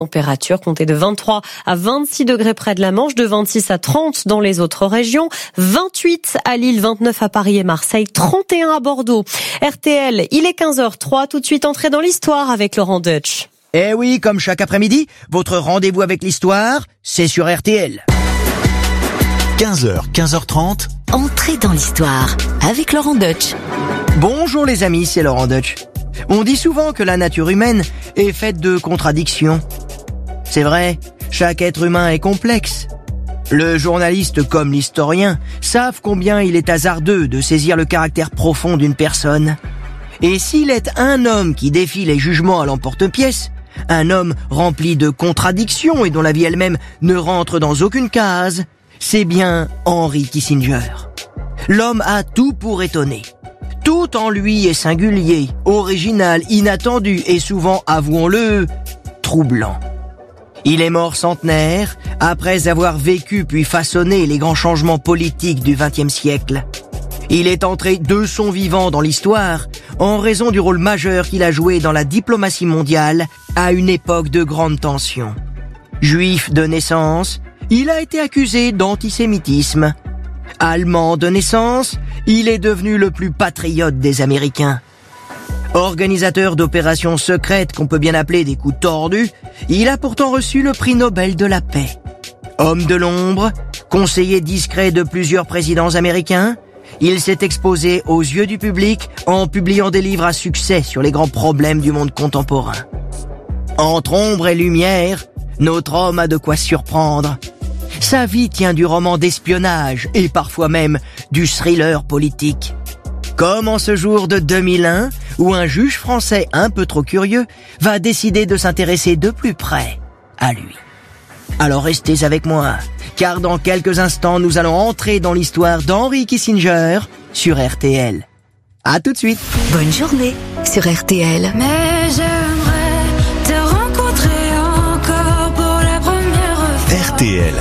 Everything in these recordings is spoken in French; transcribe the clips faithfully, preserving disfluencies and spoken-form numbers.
Température comptée de vingt-trois à vingt-six degrés près de la Manche, de vingt-six à trente dans les autres régions, vingt-huit à Lille, vingt-neuf à Paris et Marseille, trente et un à Bordeaux. R T L, il est quinze heures zéro trois, tout de suite entrée dans l'histoire avec Laurent Deutsch. Eh oui, comme chaque après-midi, votre rendez-vous avec l'histoire, c'est sur R T L. quinze heures, quinze heures trente. Entrée dans l'histoire avec Laurent Deutsch. Bonjour les amis, c'est Laurent Deutsch. On dit souvent que la nature humaine est faite de contradictions. C'est vrai, chaque être humain est complexe. Le journaliste comme l'historien savent combien il est hasardeux de saisir le caractère profond d'une personne. Et s'il est un homme qui défie les jugements à l'emporte-pièce, un homme rempli de contradictions et dont la vie elle-même ne rentre dans aucune case, c'est bien Henry Kissinger. L'homme a tout pour étonner. Tout en lui est singulier, original, inattendu et souvent, avouons-le, troublant. Il est mort centenaire, après avoir vécu puis façonné les grands changements politiques du vingtième siècle. Il est entré de son vivant dans l'histoire, en raison du rôle majeur qu'il a joué dans la diplomatie mondiale à une époque de grande tension. Juif de naissance, il a été accusé d'antisémitisme. Allemand de naissance, il est devenu le plus patriote des Américains. Organisateur d'opérations secrètes qu'on peut bien appeler des coups tordus, il a pourtant reçu le prix Nobel de la paix. Homme de l'ombre, conseiller discret de plusieurs présidents américains, il s'est exposé aux yeux du public en publiant des livres à succès sur les grands problèmes du monde contemporain. Entre ombre et lumière, notre homme a de quoi surprendre. Sa vie tient du roman d'espionnage et parfois même du thriller politique. Comme en ce jour de deux mille un, où un juge français un peu trop curieux va décider de s'intéresser de plus près à lui. Alors restez avec moi, car dans quelques instants, nous allons entrer dans l'histoire d'Henry Kissinger sur R T L. À tout de suite. Bonne journée sur R T L. Mais j'aimerais te rencontrer encore pour la première fois. R T L,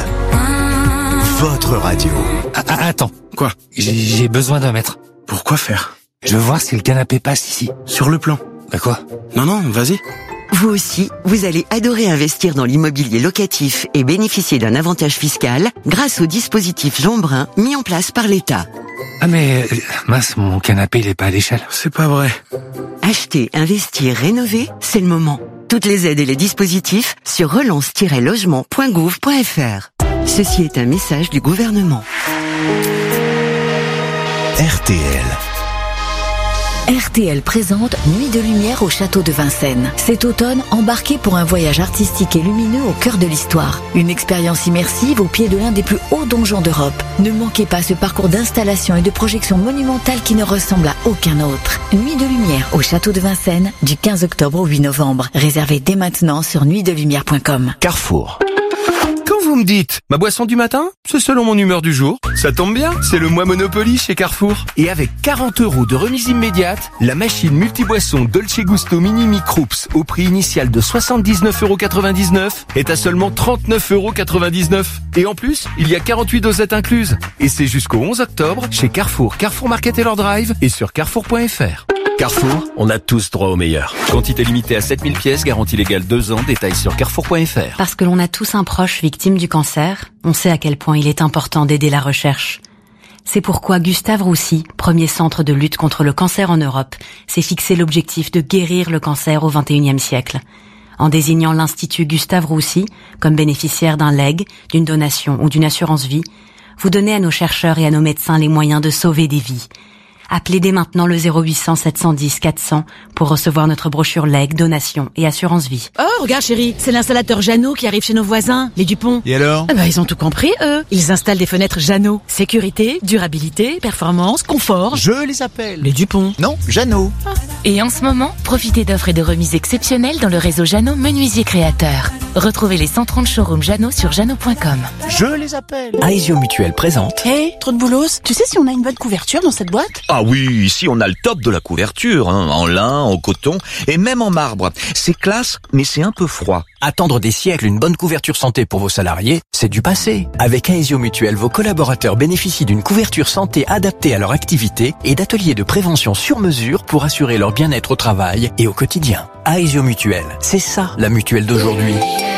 votre radio. Ah, ah, attends, Quoi? j'ai, j'ai besoin d'un mètre. Pourquoi faire? Je veux voir si le canapé passe ici. Sur le plan. Bah quoi? Non, non, vas-y. Vous aussi, vous allez adorer investir dans l'immobilier locatif et bénéficier d'un avantage fiscal grâce au dispositif Jean Brun mis en place par l'État. Ah mais, euh, mince, mon canapé il est pas à l'échelle. C'est pas vrai. Acheter, investir, rénover, c'est le moment. Toutes les aides et les dispositifs sur relance tiret logement point gouv point f r. Ceci est un message du gouvernement. R T L. R T L présente Nuit de lumière au château de Vincennes. Cet automne, embarquez pour un voyage artistique et lumineux au cœur de l'histoire. Une expérience immersive au pied de l'un des plus hauts donjons d'Europe. Ne manquez pas ce parcours d'installation et de projection monumentale qui ne ressemble à aucun autre. Nuit de lumière au château de Vincennes du quinze octobre au huit novembre. Réservez dès maintenant sur nuit de lumière point com. Carrefour. Quand vous me dites, ma boisson du matin, c'est selon mon humeur du jour, ça tombe bien, c'est le mois Monopoly chez Carrefour. Et avec quarante euros de remise immédiate, la machine multiboisson Dolce Gusto Mini Microups au prix initial de soixante-dix-neuf euros quatre-vingt-dix-neuf est à seulement trente-neuf euros quatre-vingt-dix-neuf. Et en plus, il y a quarante-huit dosettes incluses. Et c'est jusqu'au onze octobre chez Carrefour, Carrefour Market et leur Drive et sur carrefour point f r. Carrefour, on a tous droit au meilleur. Quantité limitée à sept mille pièces, garantie légale deux ans, détails sur carrefour point f r. Parce que l'on a tous un proche victime du cancer, on sait à quel point il est important d'aider la recherche. C'est pourquoi Gustave Roussy, premier centre de lutte contre le cancer en Europe, s'est fixé l'objectif de guérir le cancer au vingt et unième siècle. En désignant l'Institut Gustave Roussy comme bénéficiaire d'un legs, d'une donation ou d'une assurance vie, vous donnez à nos chercheurs et à nos médecins les moyens de sauver des vies. Appelez dès maintenant le zéro huit cents sept cent dix quatre cents pour recevoir notre brochure legs, donation et assurance vie. Oh, regarde chérie, c'est l'installateur Jeannot qui arrive chez nos voisins, les Dupont. Et alors? Ah bah, ils ont tout compris, eux. Ils installent des fenêtres Jeannot. Sécurité, durabilité, performance, confort. Je les appelle. Les Dupont. Non, Jeannot. Ah. Et en ce moment, profitez d'offres et de remises exceptionnelles dans le réseau Jeannot Menuisier Créateur. Retrouvez les cent trente showrooms Jeannot sur jeannot point com. Je les appelle. Aesio Mutuel présente. Hé, hey, trop de boulos. Tu sais si on a une bonne couverture dans cette boîte? Ah oui, ici on a le top de la couverture, hein, en lin, en coton et même en marbre. C'est classe, mais c'est un peu froid. Attendre des siècles une bonne couverture santé pour vos salariés, c'est du passé. Avec Aesio Mutuel, vos collaborateurs bénéficient d'une couverture santé adaptée à leur activité et d'ateliers de prévention sur mesure pour assurer leur bien-être au travail et au quotidien. Aesio Mutuelle. C'est ça, la mutuelle d'aujourd'hui.